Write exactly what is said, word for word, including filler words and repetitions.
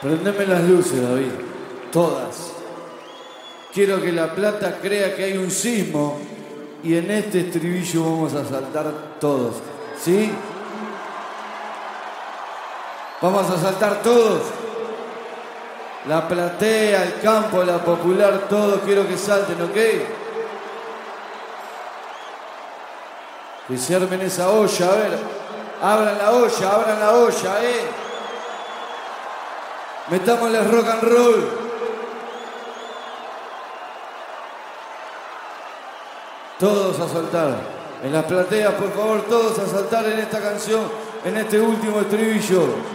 Prendeme las luces, David. Todas. Quiero que La Plata crea que hay un sismo y en este estribillo vamos a saltar todos. ¿Sí? Vamos a saltar todos. La platea, el campo, la popular, todos quiero que salten, ¿ok? Que se armen esa olla, a ver. Abran la olla, abran la olla, ¿eh? Metámosle rock and roll. Todos a saltar. En las plateas, por favor, todos a saltar en esta canción, en este último estribillo.